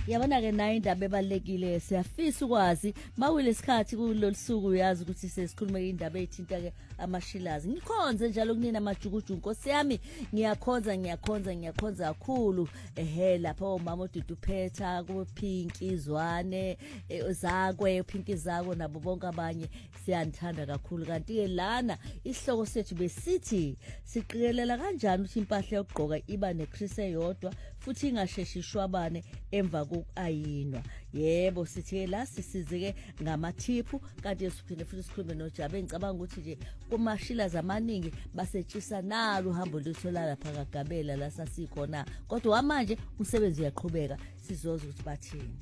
Yabona ke nayo indaba ebalekile siyafisa ukwazi mawile isikhathi kulolusuku uyazi ukuthi sesikhuluma indaba ezithinta ke amashilazi ngikhonze njalo kunina majukuju Nkosi yami ngiyakhonza kakhulu lapha omama uDuduphetha kuPinki Zwane zakwe Pinki zako nabo bonke abanye siyanthanda kakhulu kanti ke lana isihloko sethu besithi siqikelela kanjani ukuthi impahla yokugqoka iba neChris eyodwa futhi ingasheshi ishwabane emva kokayinwa yebo sithi la sisizeke ngamathiphu kanti siphinde futhi sikhulume noJabe ngicabanga ukuthi nje kumashila zamaningi basetshisa nalo uhambo luthola lapha kaGabela la sasikhona kodwa manje umsebenzi uyaqhubeka sizoza ukuthi bathini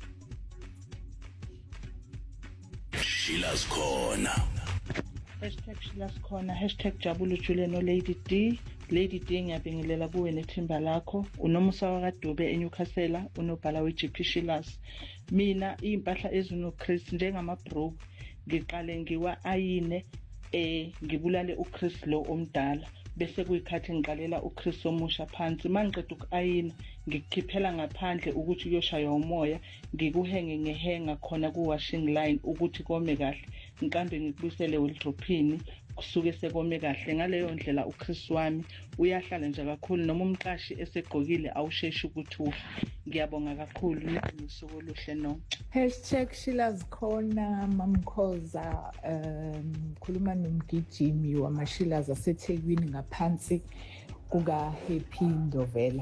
Shila's Corner #Shila's Corner #Jabulu Julian no Lady D ngiyabingelela kuwe nethimba lakho unomusa wakadube eNewcastle unobhala weGP Shila's mina impahla ezinoChris njengamabrook ngiqale ngiwa-ayine ngibulale uChris lo omdala bese kuyikhathi ngiqalela uChris omusha phansi mangiqeda uku-ayina ngikukhiphela ngaphandle ukuthi kuyoshaya umoya ngikuhenge ngehenga khona ku-washing line ukuthi kome kahle ngiqambe ngikubuyisele wardrobe-ini kusuke sekome kahle ngaleyo ndlela uChris wami uyahlala nje kakhulu noma umqashi esegqokile awusheshi ukuthi ufe ngiyabonga kakhulu nisuku oluhle nonke #Shila's Corner Mamkhoza khuluma nomgijimi wamashilazi aseThekwini ngaphansi kuka Happy Ndovela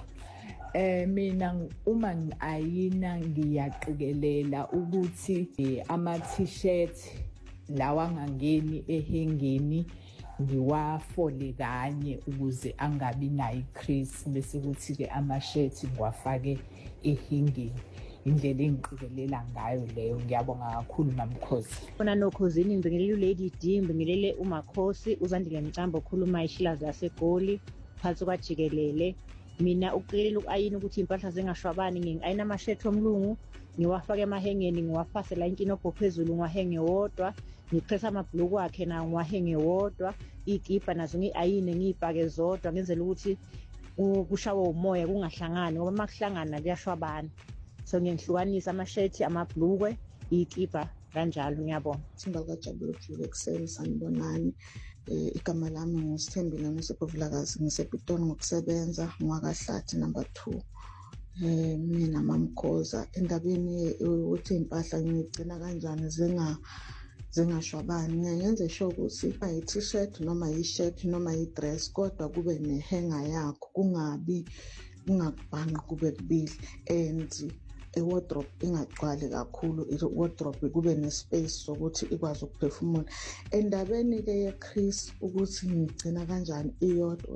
mina uma ngiayina ngiyaqikelela ukuthi ama t-shirt lawa ngangeni ehengeni ngiwafole kanye ukuze angabi nayo iChris bese kuthi ke ama-shirt ngiwafake ehengeni indlela engiqikelela ngayo leyo ngiyabonga kakhulu Mamkhosi khona nokhosini ngibingelele uLady D ngibingelele uMakhosi uZandile Mcambo okhuluma ishilazi yaseGoli phansi kwajikelele mina uqikelela ukayini ukuthi impahla zengashwabani ngiayina ama-shirt omlungu ngiwafake emahengeni ngiwafase la inkinobho phezulu ngiwahenge wodwa ngipressa amabhuluku akhe nawo ngiwahenge wodwa ikipa nazo ngiayine ngiyibhake zodwa ngenzela ukuthi kushawe umoya kungahlangani ngoba makuhlangana kuyashwabana so ngiyihlukanisa ama-shirt amabhulukwe ikipa kanjalo ngiyabonga Thimba kaJabulu Julian ekuseni sanibonani igama lami ngusithembile ngisebuvlakazi ngisePitoli ngokusebenza ngwakahlathi number 2 mina Mamkhoza endabeni ukuthi impahla ngigcina kanjani zingashwabani ngiyenze sure ukuthi i-t-shirt noma i-shirt noma i-dress kodwa kube nehanger yakho kungakubhanqi kube kubili and wardrobe ingagcwali kakhulu wardrobe kube nespace sokuthi ikwazi ukuphefumula endabeni ke yeChris ukuthi ngigcina kanjani iyodwa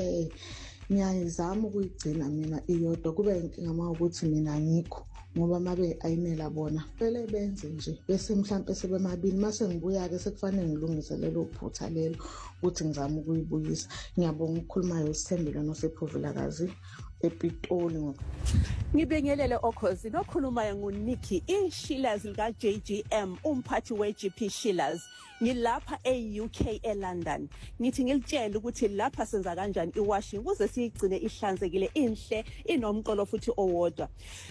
ngiyayizama ukuyigcina mina iyodwa kube inkinga mawukuthi mina ngikho ngoba mabe ayinela bona vele benze nje bese mhlambe sebemabili mase ngibuya ke sekufanele ngilungise lelo phutha lelo ukuthi ngizama ukuyibuyisa ngiyabonga ukukhuluma uSithembile noSephuvulakazi ePitoli Ngibingelele okhozi nokhulumayo nguNikki iShila's lika JGM umphathi weGP Shila's ngilapha eUK eLondon ngithi ngilitshela ukuthi lapha senza kanjani iwashing ukuze siyigcine ihlanzekile inhle inomqolo futhi owodwa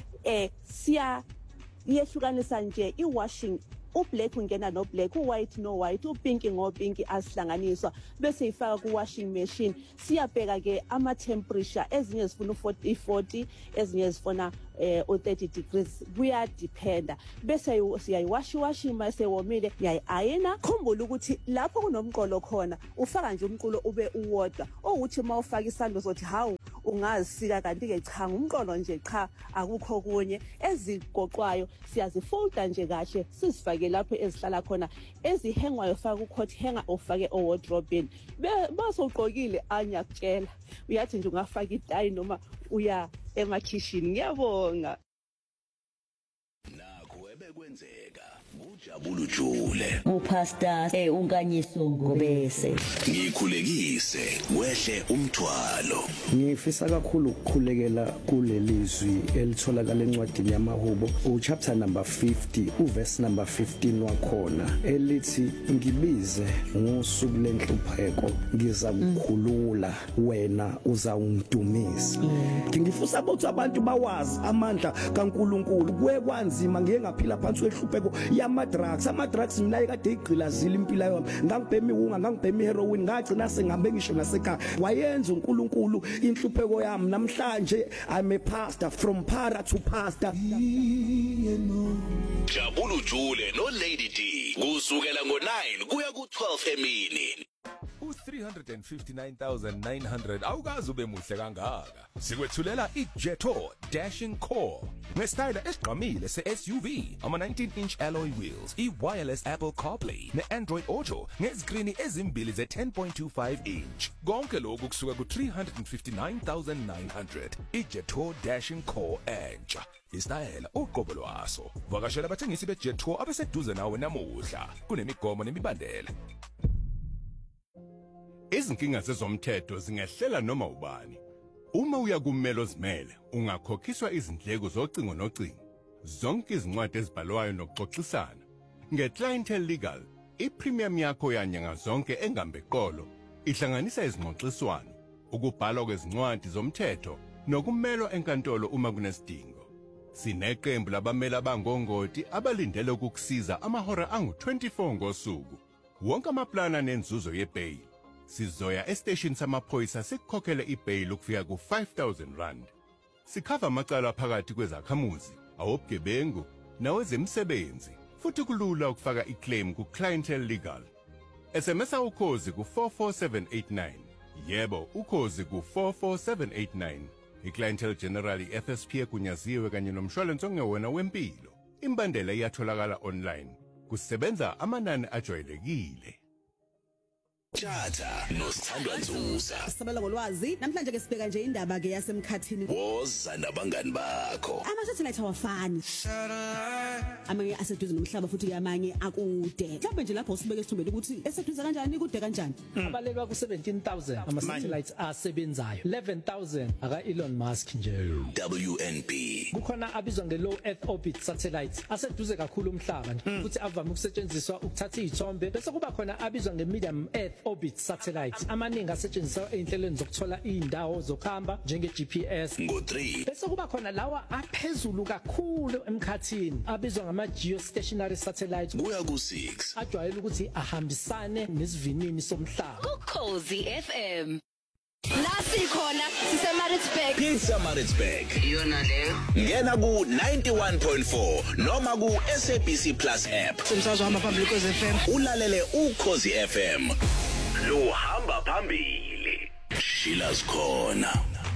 siya yehlukanisa nje iwashing ublack ungena no black uwhite no white upinki ngo pinki asihlanganiswa bese ifaka ku washing machine siyabheka ke ama temperature ezinye zifuna u40 ezinye zifuna u30 degrees kuya dependa bese siyayiwashi mase womile yayiayina khumbula ukuthi lapho kunomqolo khona ufaka nje umqulo ube uwodwa ukuthi mawufaka isando sothi hawu ungazisika kanti ke cha ngumqolo nje cha akukho kunye ezigoqwayo siyazifolda nje kahle sisifake lapho ezihlala khona ezihengwayo faka ucoat hanger ofake owardrobe basogqokile anyakutshela uyathi nje ungafaka itayi noma uya emakhishini ngiyabonga nakho ebekwenzeka Jabulu Jule upastor unkanyiso ngobese ngikhulekise wehle umthwalo. Ngifisa kakhulu ukukhulekela kulelizwi elitholakala encwadini yamahubo uchapter number 50 uverse number 15 wakhona elithi ngibize ngosuku lenhlupheko ngiza kukhulula wena uzawungidumisa. Ngifisa ukuthi abantu bawazi amandla kaNkuluNkulu kwekwanzima ngeke ngaphila phansi kwenhlupheko yama-drugs. Ama-drugs mina ekade igqilazile impilo yami ngangibhema iwunga ngangibhema iheroin ngagcina sengabe ngisho nasekhaya wayenza uNkulunkulu inhlupheko yami. Namhlanje I'm a pastor from para to pastor. Jabulu Jule no Lady D kusukela ngo9 kuya ku12 emini. U359,900 awukazi ube muhle kangaka. Sikwethulela iJeto Dashing Core ngesitayile esigqamile se-SUV, ama 19-inch alloy wheels, i-wireless Apple CarPlay ne-Android Auto ngezikrini ezimbili ze-10.25 inch. Konke lokhu kusuka ku359,900. iJeto Dashing Core entsha. Isitayela uqobo lwaso. Vakashela abathengisi beJeto abeseduze nawe namuhla. Kunemigomo nemibandela. Izinkinga zezomthetho zingehlela noma ubani. Uma uya kummelo zimele, ungakhokhiswa izindleko zocingo nocingo. Zonke izincwadi ezibhalwayo nokuxoxisana. Nge-Clientele Legal, ipremium yakho yanyanga zonke engambe eqolo ihlanganisa izingxoxiswano, ukubhalwa kwezincwadi zomthetho nokumelwa enkantolo uma kunesidingo. Sineqembu labameli abangongoti abalindele ukukusiza amahora angu-24 ngosuku. Wonke amaplana nenzuzo yebail. Sizoya estation samaphoyisa sikukhokhele ibail ukufika ku5,000 rand. Sikhava amacala phakathi kwezakhamuzi, awobgebengu nawezemisebenzi. Futhi kulula ukufaka iclaim ku-Clientele Legal. SMS ukhozi ku44789. Yebo, ukhozi ku44789. iClientele General FSP egunyaziwe kanye nomshwalense ongewona wempilo. Imbandela iyatholakala online. Kusebenza amanani ajwayelekile. Tjata noSithandwa Nzuza. Sabela ngolwazi namhlanje ke sibheka nje indaba ke yasemkhathini. Woza nabangani bakho. Ama-satellite awafani. Amanye aseduze nomhlaba futhi amanye akude. Mhlawumbe nje lapho usibeke isithumbeni ukuthi eseduze kanjani kude kanjani. Abalelwa ku-17,000 ama-satellites asebenzayo. 11,000 aka-Elon Musk nje. WNB. Kukhona abizwa nge-low earth orbit satellites aseduze kakhulu umhlaba futhi avame ukusetshenziswa ukuthatha izithombe. Bese kuba khona abizwa nge-medium earth orbit satellites amaningi asetshenziswa einhlelweni zokuthola indawo zokuhamba njenge-GPS. Ngo3 bese kuba khona lawa aphezulu kakhulu emkhathini abizwa ngama-geostationary satellites kuya ku6 ajwayele ukuthi ahambisane nesivinini somhlaba. Ukhozi FM nasi khona siseMaritzburg. Pietermaritzburg Iyona leyo. ngena ku91.4 noma ku-SABC Plus app. Semsazwa phambili kwezi FM. Ulalele Ukhozi FM. Luhamba phambili. Sheila's Corner.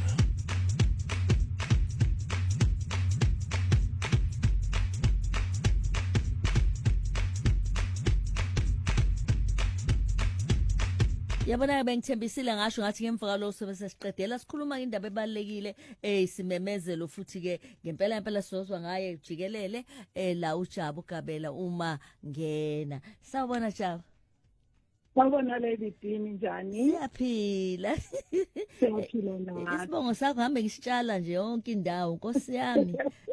Yabona bengithembisile ngasho ngathi ngemva lo sebesiqedela sikhuluma indaba ebalekile isimemezelo futhi ke ngempela sizozwa ngaye jikelele la uJabu Gabela uma ngena. Sawubona Jabu. Sawubona Lady D njani? Siyaphila. Siyaphila nawe. Isibongo sakho hambe ngisitshala nje yonke indawo Nkosi yami.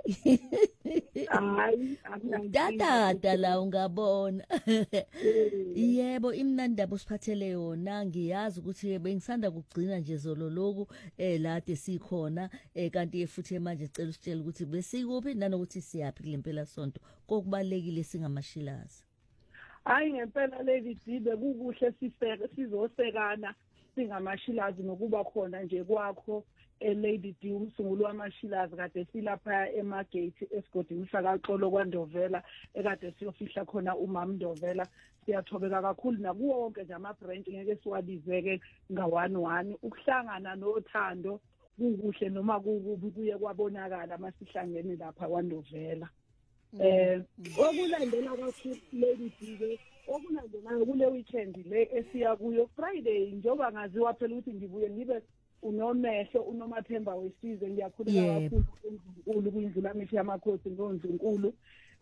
Hayi, Dada la ungabona. Yebo imnandaba usiphathele yona ngiyazi ukuthi bengisanda kugcina nje zololoku lade sikhona kanti futhi manje sicela usitshela ukuthi besikuphi nanokuthi siyapi kulempela sonto kokubalekile singamashilazi. Hayi ngempela Lady D bekukuhle sizosekana singamashilazi nokuba khona nje kwakho Lady D umsunguli wamashilazi kade silapha emagate esigodini sakaXolo kwaNdovela ekade siyofihla khona umama Ndovela. Siyathobeka kakhulu nakuwo wonke nje ama-branch ngeke siwabizeke nga-1-1 ukuhlangana nothando kukuhle noma kukubi kuye kwabonakala masihlangene lapha kwaNdovela. Okulandela kakhulu Lady D okulandelayo kule weekend le esiya kuyo Friday njengoba ngaziwa phela ukuthi ngibuye ngibe unomehlo unomathemba wesizwe ngiyakhuleka kakhulu uNkulunkulu kuyindlula mithi yamakhosi ngoNkulunkulu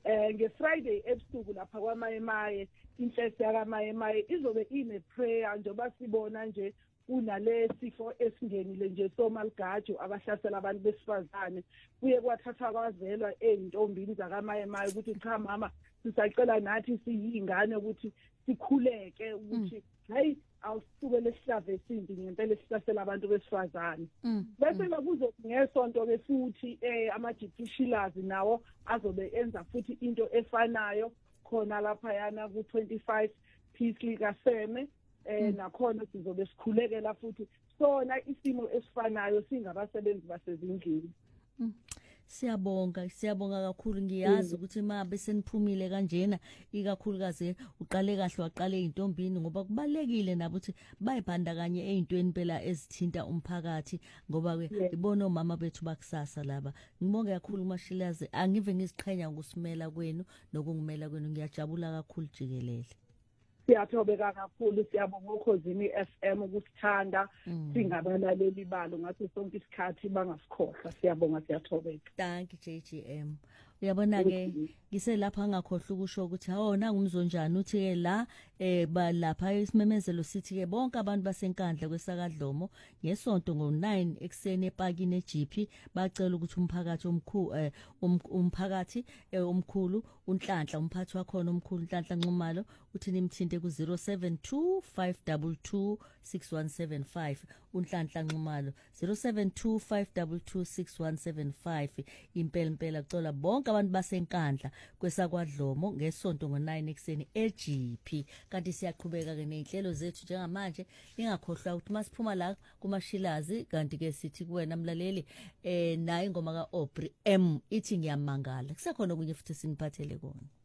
ngeFriday ebusuku lapha kwaMayemaye inhlesi yakaMayemaye izobe ine prayer njengoba sibona nje kunale sifo esingenile nje somalgajo abahlasela abantu besifazane kuye kwathatha kwazelwa eintombini zakaMayemaye ukuthi cha mama sisacela nathi siyingane ukuthi sikhuleke ukuthi hayi awusukele esihlave esimbi ngempela esihlasela abantu besifazane bese kuzo ngesonto ke futhi ama-GP Shillers nawo azobe enza futhi into efanayo khona lapha yana ku25 Peace kaSeme nakhona sizobe sikhulekela futhi sona isimo esifanayo singabasebenzi basezindlini. Siyabonga kakhulu ngiyazi ukuthi mabe seniphumile kanjena ikakhulukazi uqale kahle waqale intombini ngoba kubalekile nabo ukuthi bayibandakanye ezintweni phela ezithinta umphakathi ngoba ibona omama bethu bakusasa laba. Ngibonge kakhulu uMashilazi, angive ngiziqhenya ngokusimela kwenu nokungimela kwenu, ngiyajabula kakhulu jikelele. Siyathobeka kakhulu, siyabonga uKhosini FM ukusithanda singabalaleli balo ngathi sonke isikhathi bangasikhohlwa. Siyabonga, siyathobeka. Thank you JGM. Uyabona ke ngiselapha ngakhohlwa ukusho ukuthi awona ngumzonjana uthi ke la balapha isimemezelo sithi ke bonke abantu basenkandla kwesakadlomo ngesonto ngo9 ekseni epakini eGP bacela ukuthi umphakathi omkhulu umphakathi omkhulu uNhlanhla umphathi wakhona omkhulu Nhlanhla Nxumalo uthi nimthinte ku 0725226175 uNhlanhla Nxumalo 0725226175 impela kucola bonke abantu basenkandla kwesakwadlomo ngesonto ngo9 ekseni eGP. Kanti siyaqhubeka ke nezinhlelo zethu njengamanje, ingakhohlwa ukuthi masiphuma la kuMashilazi kanti ke sithi kuwena mlaleli naye ingoma kaAubrey M ithi ngiyamangala. Kusekhona kunye futhi siniphathele kona.